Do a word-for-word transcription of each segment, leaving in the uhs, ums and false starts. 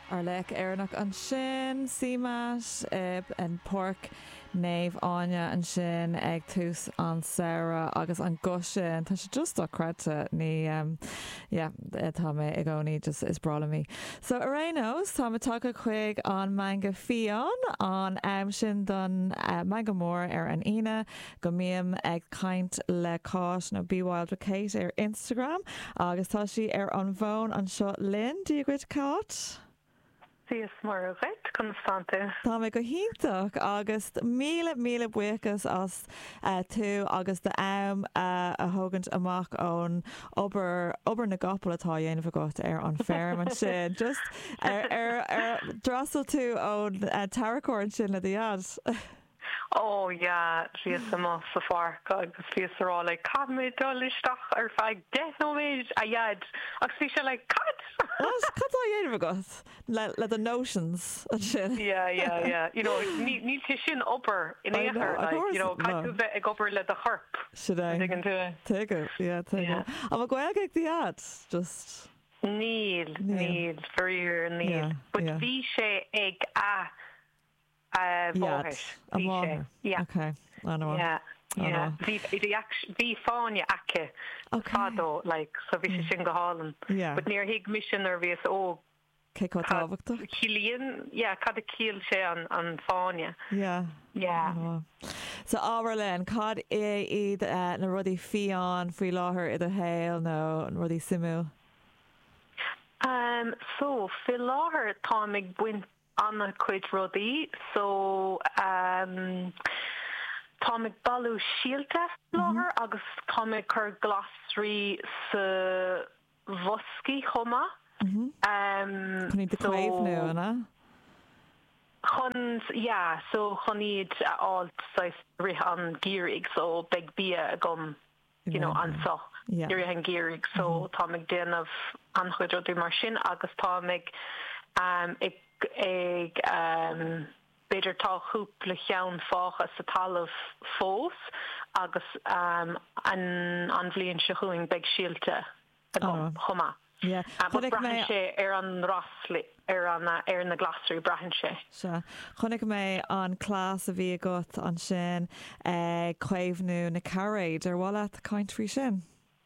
Ar lech éarnach an sin, Simas, ib an porc, néamh Áine an sin ag tús an Sarah agus an Gushin. Tá sé just a crete ní, um, yeah, tá mé ag gcónaí just is brala mí. So ar rénos, tá me take chuig an manga fion an am sin don uh, manga mór ar an ine go miam ag caint le cáis nó Be Wild with Kate ar Instagram agus tá si ar an bhón an seo Lynn, do you go to cát? Síos mar réit constante. Tá me go hiach agus míle míle buchas as uh, tú agus de am uh, a thugant amach ón ober ober na gapal atá dhéanamh got ar an ferm an sin just ar ar ar drasal tú ón uh, taracóir sin le diad. Oh yeah, síos sama sa farc agus síos ará le cad mé dolisteach ar feig deithóid a iad agus sí se le cad. Cad á dhéanamh got le le the notions an sin. Yeah, yeah, yeah. You know, ní ní tí sin obair in éair like, you know, cad tú bheith ag obair le de chorp. Should I? Diggin tú é. Take it, yeah, take it. Am a gweil ag diad, just... Níl, níl, veríir níl. But bhí sé ag a Uh, Bóthais. Yeah. Yeah. Okay. I know. Yeah. Yeah. Bhí fáine ace fadó, like, so bhí sé sin go hálan. Yeah. But níor hiag mission ar bhíos ó Cé có tábhachta? Cilíonn, yeah, cad a cíal sé an, an fáine. Yeah. Yeah. So ábhar len, cad é iad uh, na rudí fián faoi láthair iad a héil nó an rudí simú? Um, so, fi láthair tá ag buint Anna chuid rodí, so um, tá ag balú síalte láthair agus tá ag chur glasrí sa bhoscí chuma. Chun iad de cléimh nu, anna? Chun, yeah, so chun iad áilt sa rith an gírig, so beg bia a gom, you know, an so. Yeah. Gírig an gírig, so tá ag déanamh an chuid rodí mar sin, agus tá ag um, ag ag um, beidir tá chup le cheann fácha sa talamh fós agus um, an an bblion se chuing beag síalte a gom chuma. Yeah. But brahan sé ar an rasli ar an ar na glasrí brahan sé. Se. Chnig mé an clás a bhí agat an sin uh, chuimhnú na carraid ar bhla a caint frí sin.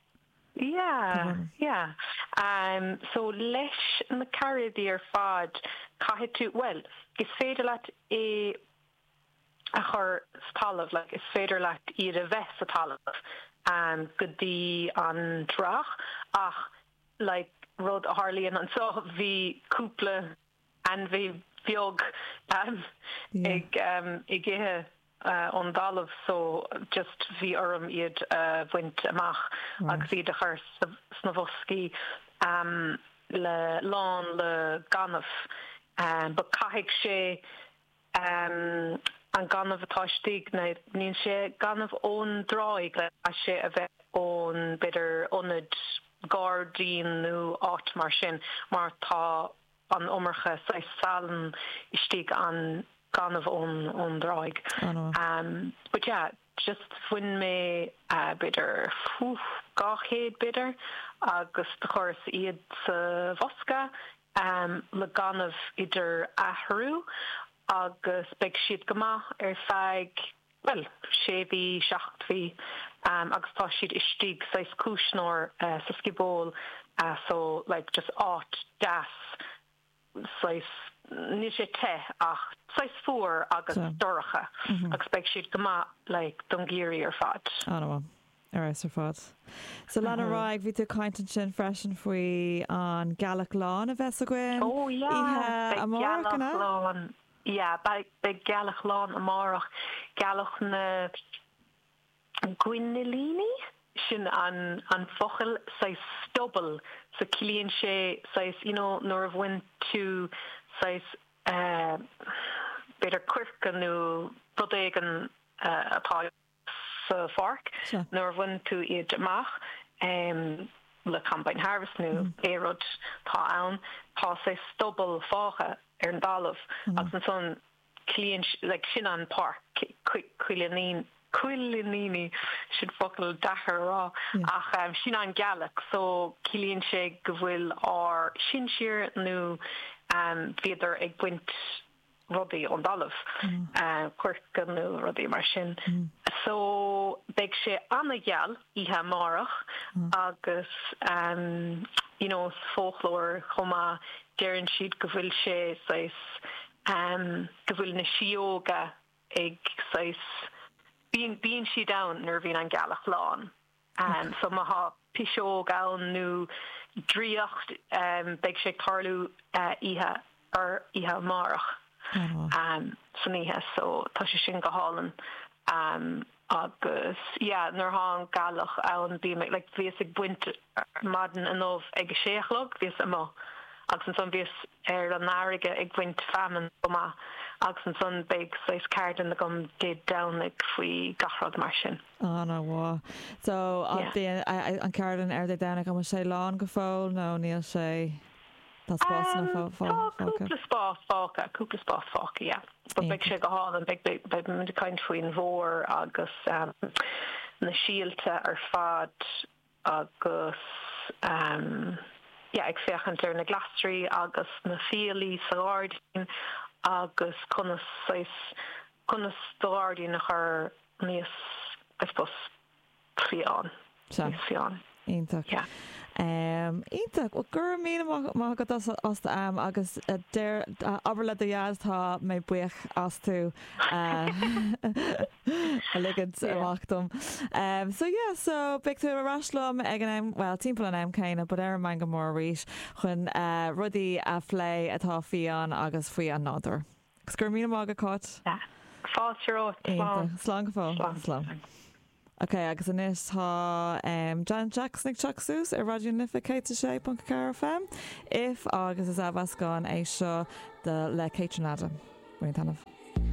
Yeah, yeah. Um, so leis na carraidí ar fad caithid tú, well, is féidir leat é a chur talamh, like, is féidir leat iad a bheith sa talamh um, go dtí an drach, ach, like, rud a Harlíonn an so bhí cúpla an bhí bheog um, Yeah. ag um, ag ithe Uh, on dalamh, so just bhí orm iad uh, bhaint amach agus iad a chur sna bhoscí um, le lán le ganamh, um, ba caithigh sé um, an ganamh atá stig na níl sé ganamh ón dráig le a sé a bheith ón beidir onad gárdín nó áit mar sin, mar tá an umarcha sa salan istig an ganamh ón ón dráig. Oh, no. Um, but yeah, just when me uh, bidder gachéad bidder agus de chóras iad sa bhosca um, le ganamh idir ahrú agus beag siad goma ar feig, well, sé bhí seacht bhí um, agus tá siad istíg sais cúsnóir uh, sa sciból, uh, so like just áit das sais ní sé te ach sais fuair agus so. doracha mm-hmm. agus beag siad goma like don géirí ar fad. Ah, no. Ar is ar fad. So lena mm-hmm. raig bhí tú caintan sin freisin faoi an Galach Lán a bheits a gin? Oh yeah, Ihe amárach Galach Lán. Yeah, beag Galach Lán amárach Galach na Gwynelini sin an an fochel sais stubble so cilíonn sé sais, you know, nor of went to sais uh, beidir cuircan nó brodégan uh, atá sa farc, sure. nor of went to iad amach um, le Combine Harvest nó érod tá ann tá sais stubble fácha ar an dalamh agus an son cilíonn like sin an park cuileanín cuilíní si focail dechar rá ach um, sin an galach so cilíonn sé go bhfuil á sin siar nó um, viidir ag buint rudaí an dalamh cuircan nó rudaí mar sin. So beag sé anna geal ihe marach agus um, you know, fólóir chumá dearann siad go bhfuil sé sais, um, go bhfuil na sióga ag sais, bíon bíon si down nar bhíon an galach lán. Um, so maha pisó gaun nó dríocht um, beag sé tarlú uh, ihe ar ihe marach. Oh. Um, saníthe so tá sé sin go hálan um, agus yeah, nar há galach ann bí me like, bhíos ag buint madan an óh ag séachlog bhíos amá agus an son bhíos ar an áige ag buint faman gomá agus an son beag sais cardan na gom did down ag faoi gachrod mar sin. Oh, no, wow. So yeah. An cardan ar dana go sé lán go fáil nó níl sé Tá spás na fáca? Cúpla spás fáca, cúpla spás fáca, yeah. But beag sé go hálan, beag beag mynd caint faoin mhór agus um, na síalta ar fad agus um, yeah, ag féchant ar na glasrí agus na fialaí sa gáardín agus conas conas do gáardín nach ar níos, I suppose, fián. Níos fián. Ítach. Yeah. Um, Ítach, well, gur mí má go as am agus der aber le dheas tá mé buich as tú a ligad amachtom. Um, so yeah, so big tú a raslum ag an well timp an am céine, but ar man go mór ríis chun uh, rudí a phlé atá fián agus faoi an nádar. Gus gur mí má go cát? Yeah. Fáilteró. Slán go fá. Slán. Ok, agus inis tá um, Jan Jackson ag teachsús ar radio nificéite sé Punca Cara F M if agus is abhas gan é seo de le Catronada. Buin tanmh.